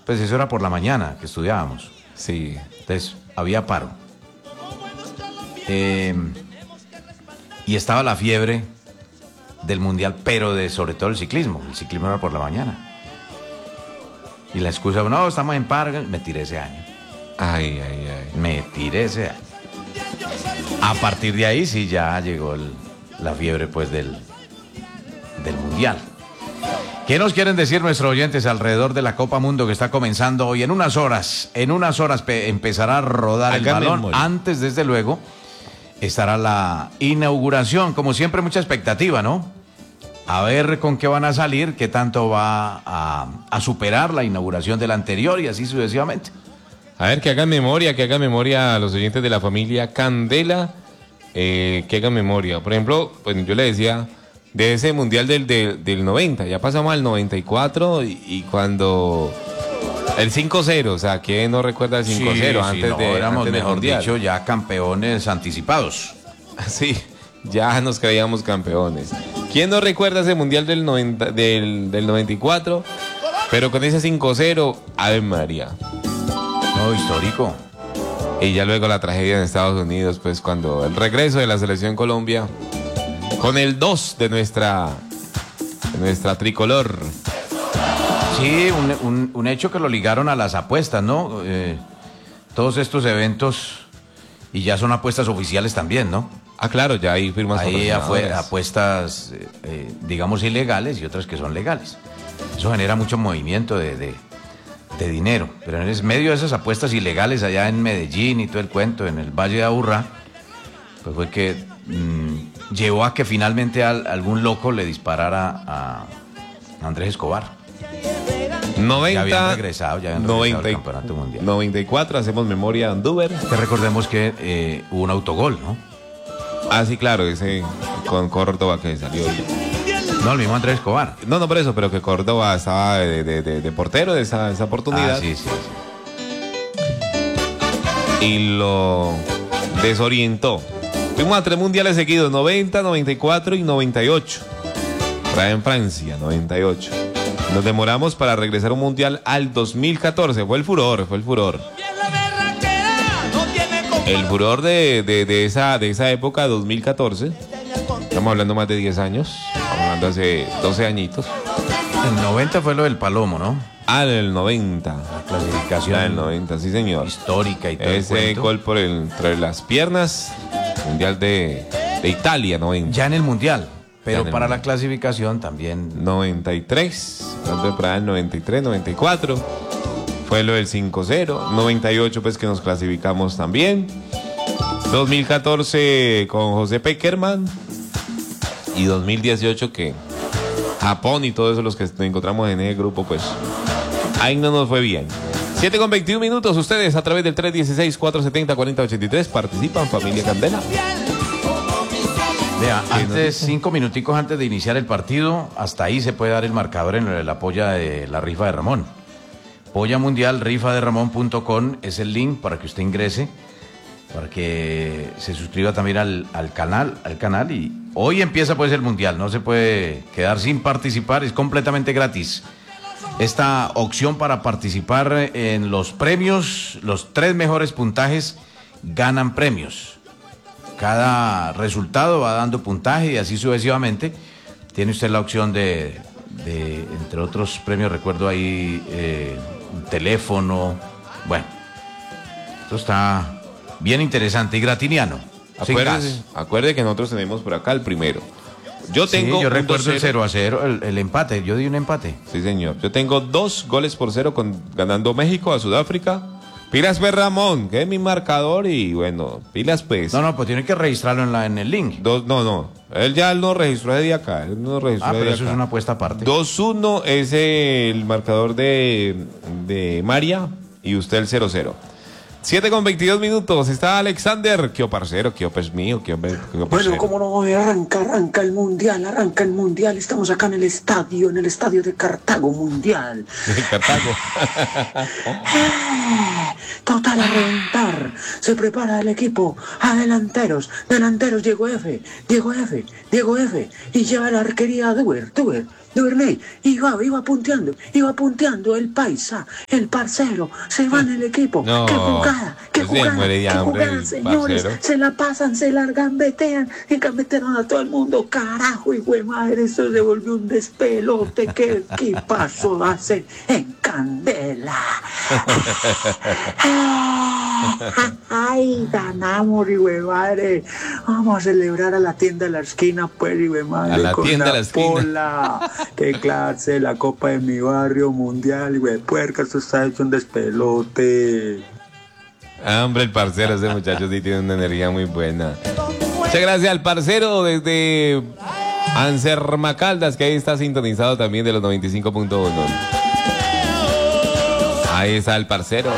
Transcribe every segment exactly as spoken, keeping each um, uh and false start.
Pues eso era por la mañana que estudiábamos. Sí. Entonces, había paro. Eh, y estaba la fiebre del mundial, pero de sobre todo el ciclismo. El ciclismo era por la mañana. Y la excusa, no, estamos en paro. Me tiré ese año. Ay, ay, ay. Me tiré ese año. A partir de ahí sí ya llegó el, la fiebre pues del, del mundial. ¿Qué nos quieren decir nuestros oyentes alrededor de la Copa Mundo que está comenzando hoy? En unas horas, en unas horas pe- empezará a rodar el Hágame balón. memoria. Antes, desde luego, estará la inauguración. Como siempre, mucha expectativa, ¿no? A ver con qué van a salir, qué tanto va a, a superar la inauguración del anterior y así sucesivamente. A ver, que hagan memoria, que hagan memoria a los oyentes de la familia Candela, eh, que hagan memoria. Por ejemplo, pues yo le decía, de ese mundial del, del, del noventa, ya pasamos al noventa y cuatro y, y cuando el cinco cero, o sea, ¿quién no recuerda el cinco cero? Sí, antes sí, no, de éramos, antes del mejor mundial? dicho, ya campeones anticipados. Sí, ya nos creíamos campeones. ¿Quién no recuerda ese mundial del, noventa, del, del noventa y cuatro? Pero con ese cinco cero, Ave María. No, histórico. Y ya luego la tragedia en Estados Unidos, pues cuando el regreso de la selección Colombia con el dos de nuestra, de nuestra tricolor. Sí, un, un, un hecho que lo ligaron a las apuestas, ¿no? Eh, todos estos eventos, y ya son apuestas oficiales también, ¿no? Ah, claro, ya hay firmas Hay afue- patrocinadoras. apuestas, eh, eh, digamos, ilegales y otras que son legales. Eso genera mucho movimiento de, de, de dinero. Pero en el medio de esas apuestas ilegales allá en Medellín y todo el cuento, en el Valle de Aburrá, pues fue que mmm, llevó a que finalmente al, algún loco le disparara a Andrés Escobar. noventa, Ya habían regresado, ya habían regresado noventa, al campeonato mundial. noventa y cuatro, hacemos memoria Andúber. Que recordemos que eh, hubo un autogol, ¿no? Ah, sí, claro, ese con Córdoba que salió. No, el mismo Andrés Escobar. No, no por eso, pero que Córdoba estaba de, de, de, de portero de esa, esa oportunidad. Ah, sí, sí, sí. Y lo desorientó. Fuimos a tres mundiales seguidos, noventa, noventa y cuatro y noventa y ocho. Trae en Francia, noventa y ocho. Nos demoramos para regresar a un mundial al dos mil catorce. Fue el furor, fue el furor. El furor de, de, de, esa, de esa época, dos mil catorce. Estamos hablando más de diez años. Estamos hablando hace doce añitos. El noventa fue lo del Palomo, ¿no? Ah, en el noventa. La clasificación Ah, en el noventa, sí señor. histórica y todo el Ese cuento. gol por el, entre las piernas. Mundial de, de Italia, noventa. Ya en el Mundial, pero en el para Mundial. la clasificación también. noventa y tres, hablando de para el noventa y tres, noventa y cuatro, fue lo del cinco cero, noventa y ocho pues que nos clasificamos también, dos mil catorce con José Peckerman y dos mil dieciocho que Japón y todos eso los que nos encontramos en ese grupo, pues ahí no nos fue bien. siete con veintiún minutos, ustedes a través del tres uno seis, cuatro siete cero, cuatro cero ocho tres participan, familia Candela. Vea, antes, cinco minuticos antes de iniciar el partido, hasta ahí se puede dar el marcador en la polla de la rifa de Ramón. Polla Mundial, rifa de ramón punto com es el link para que usted ingrese, para que se suscriba también al, al canal, al canal y hoy empieza pues el Mundial, no se puede quedar sin participar, es completamente gratis. Esta opción para participar en los premios, los tres mejores puntajes ganan premios. Cada resultado va dando puntaje y así sucesivamente. Tiene usted la opción de, de entre otros premios, recuerdo ahí, eh, un teléfono. Bueno, esto está bien interesante y gratiniano. Sin Acuérdese, gas. acuerde que nosotros tenemos por acá el primero. Yo tengo Sí, yo un recuerdo el dos cero a cero, el, el empate. Yo di un empate. Sí, señor. Yo tengo dos goles por cero con, ganando México a Sudáfrica. Pilas pues Ramón, que es mi marcador y bueno, pilas pues. No, no, pues tiene que registrarlo en, la, en el link. Dos, no, no. Él ya no registró de acá. Él no registró Ah, de pero eso acá. es una apuesta aparte. dos uno es el marcador de, de María y usted el cero cero. siete con veintidós minutos. Está Alexander. Qué parcero, qué es mío, qué hombre. Bueno, cómo no, arranca, arranca el mundial, arranca el mundial. Estamos acá en el estadio, en el estadio de Cartago Mundial. Cartago. Total a reventar. Se prepara el equipo. A delanteros, delanteros, Diego F, Diego F, Diego F. Y lleva la arquería a Duber, Duber, Duvernay, iba, iba punteando, iba punteando el paisa, el parcero, se va en el equipo. No, ¡Qué jugada! ¡Qué pues se jugada! muere ya, ¡Qué hombre, jugada, el señores! parcero. Se la pasan, se la gambetean, y gambetearon a todo el mundo. ¡Carajo, hijo de madre! Eso se volvió un despelote. ¡Qué equipazo hacen en Candela! ¡Ay, ganamos, hijo de madre! Vamos a celebrar a la tienda de la esquina, pues, hijo de madre. A la con tienda de la una esquina. pola. ¡Qué clase! La copa de mi barrio mundial, hijo de puerca. Esto está hecho un despelote. Ah, hombre, el parcero, ese muchacho sí tiene una energía muy buena. Muchas gracias al parcero desde Anserma Caldas, que ahí está sintonizado también de los noventa y cinco punto uno. Ahí está el parcero.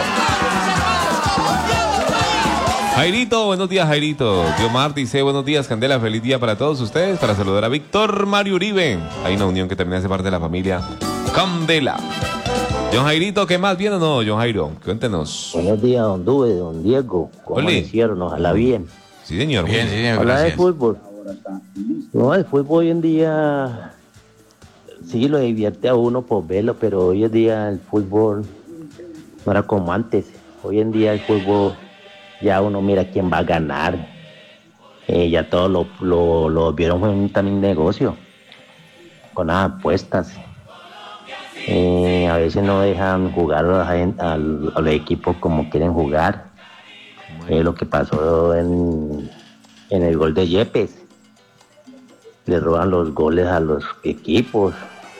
Jairito, buenos días, Jairito. Diomar dice, buenos días, Candela, feliz día para todos ustedes. Para saludar a Víctor Mario Uribe. Hay una unión que también hace parte de la familia Candela. John Jairito, ¿qué más? ¿Bien o no, John Jairo? Cuéntenos. Buenos días, don Dube, don Diego. ¿Cómo Oli. hicieron? Ojalá bien. Sí, señor. Bien, sí, señor, Habla de gracias. fútbol. No, el fútbol hoy en día sí lo divierte a uno por verlo, pero hoy en día el fútbol no era como antes. Hoy en día el fútbol ya uno mira quién va a ganar. Eh, ya todo lo, lo, lo vieron en también negocio, con las apuestas. Eh, a veces no dejan jugar a, la gente- al- a los equipos como quieren jugar. Es lo que pasó en, en el gol de Yepes. Le roban los goles a los equipos.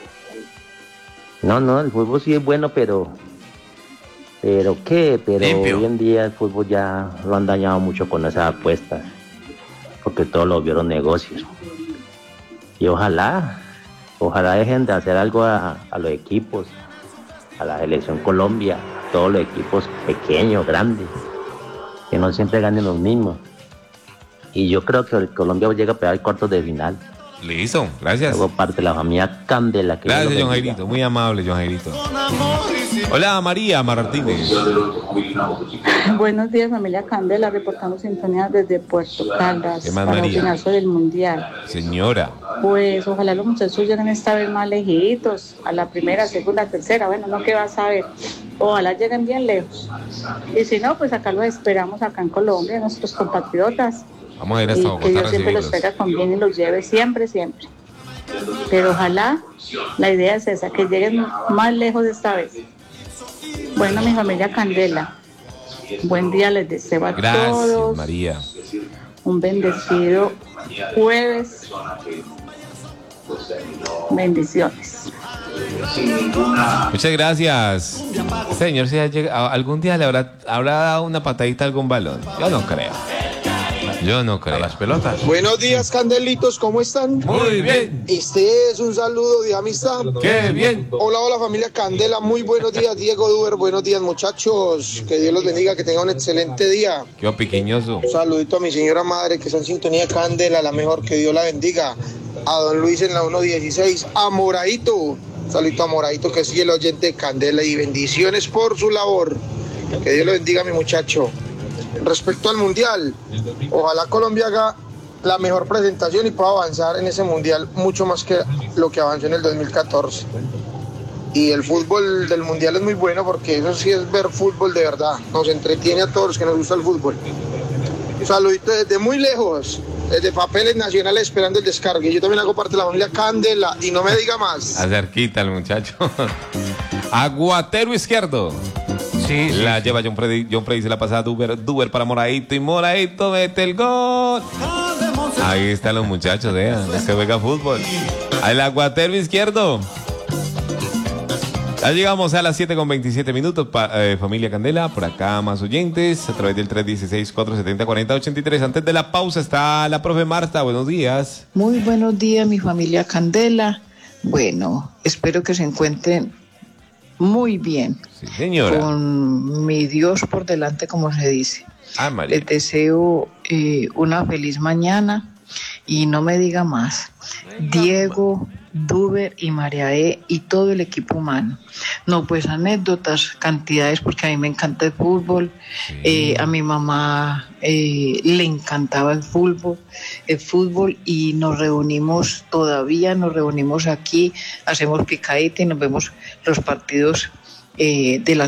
No, no, el fútbol sí es bueno, pero... ¿Pero qué? Pero Limpio. hoy en día el fútbol ya lo han dañado mucho con esas apuestas. Porque todos lo vieron negocios. Y ojalá, ojalá dejen de hacer algo a, a los equipos, a la selección Colombia, todos los equipos pequeños, grandes, que no siempre ganen los mismos. Y yo creo que el Colombia llega a pegar cuartos de final. Listo, gracias. Hago parte de la familia Candela. Que Gracias, Dios John los bendiga. Jairito. Muy amable, John Jairito. Hola, María Martínez. Buenos días, familia Candela, reportando sintonía desde Puerto Caldas ¿Qué más, para María? opinar sobre el Mundial. Señora. Pues ojalá los muchachos lleguen esta vez más lejitos, a la primera, segunda, tercera, bueno, no que vas a ver. Ojalá lleguen bien lejos. Y si no, pues acá los esperamos acá en Colombia, nuestros compatriotas. Vamos a ir Y hasta que Bogotá a Dios siempre los recibirlos. traiga con bien y los lleve siempre, siempre. Pero ojalá, la idea es esa, que lleguen más lejos esta vez. Bueno, mi familia Candela, buen día les deseo a Gracias, todos. María. Un bendecido jueves. Bendiciones. Muchas gracias. Señor, si ha llegado- algún día le habrá, habrá dado una patadita a algún balón. Yo no creo. Yo no A creo. las pelotas. Buenos días, Candelitos, ¿cómo están? Muy bien. Este es un saludo de amistad. Qué bien. Hola, hola familia Candela, muy buenos días, Diego Duber, buenos días muchachos, que Dios los bendiga, que tengan un excelente día. Qué pequeñoso. Un saludito a mi señora madre que está en sintonía Candela, la mejor, que Dios la bendiga. A don Luis en la uno dieciséis, a Moradito, un saludito a Moradito que sigue el oyente de Candela y bendiciones por su labor. Que Dios lo bendiga, mi muchacho. Respecto al mundial, ojalá Colombia haga la mejor presentación y pueda avanzar en ese mundial mucho más que lo que avanzó en el dos mil catorce. Y el fútbol del mundial es muy bueno porque eso sí es ver fútbol de verdad, nos entretiene a todos los que nos gusta el fútbol. Un saludito desde muy lejos, desde Papeles Nacionales esperando el descargue. Yo también hago parte de la familia Candela y no me diga más. Acerquita el muchacho. Aguatero izquierdo. Sí, sí. La lleva John Freddy. John Freddy se la pasa a Duber. Duber para Moradito. Y Moradito mete el gol. Ahí están los muchachos, vean. Es que juega fútbol. Al aguatero izquierdo. Ya llegamos a las siete con veintisiete minutos. Pa, eh, familia Candela, por acá más oyentes. A través del tres uno seis, cuatro siete cero, cuatro cero ocho tres. Antes de la pausa está la profe Marta. Buenos días. Muy buenos días, mi familia Candela. Bueno, espero que se encuentren muy bien, Sí, señora. con mi Dios por delante, como se dice. Ah, María. Les deseo eh, una feliz mañana y no me diga más. Diego, Duber y María E y todo el equipo humano. No, pues anécdotas, cantidades, porque a mí me encanta el fútbol. Sí. Eh, a mi mamá eh, le encantaba el fútbol, el fútbol y nos reunimos todavía, nos reunimos aquí, hacemos picadita y nos vemos los partidos eh, de la